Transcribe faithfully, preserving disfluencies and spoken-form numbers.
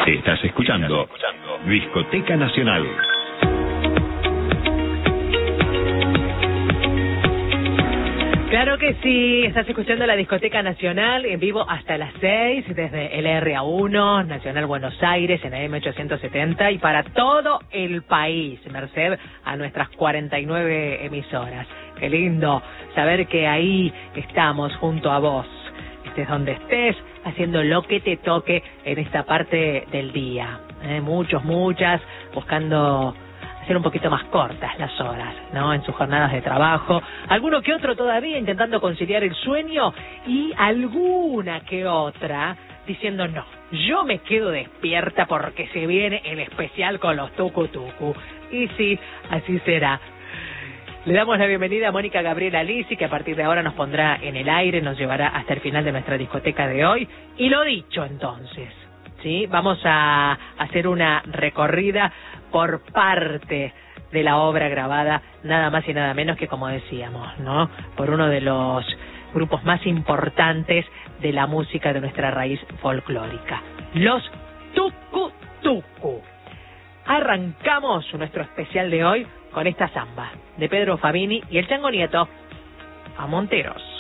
Estás escuchando Discoteca Nacional. Claro que sí, estás escuchando la Discoteca Nacional en vivo hasta las seis desde el R A uno, Nacional Buenos Aires en A M ochocientos setenta y para todo el país, merced a nuestras cuarenta y nueve emisoras. Qué lindo saber que ahí estamos junto a vos, estés donde estés, haciendo lo que te toque en esta parte del día. ¿eh? Muchos, muchas, buscando hacer un poquito más cortas las horas, ¿no? En sus jornadas de trabajo. Alguno que otro todavía intentando conciliar el sueño y alguna que otra diciendo no, yo me quedo despierta porque se viene el especial con los tucu tucu. Y sí, así será. Le damos la bienvenida a Mónica Gabriela Lisi, que a partir de ahora nos pondrá en el aire, nos llevará hasta el final de nuestra discoteca de hoy. Y lo dicho entonces, ¿sí? Vamos a hacer una recorrida por parte de la obra grabada, nada más y nada menos que, como decíamos, ¿no? Por uno de los grupos más importantes de la música de nuestra raíz folclórica, los Tucu Tucu. Arrancamos nuestro especial de hoy con esta samba de Pedro Fabini y el Chango Nieto, a Monteros.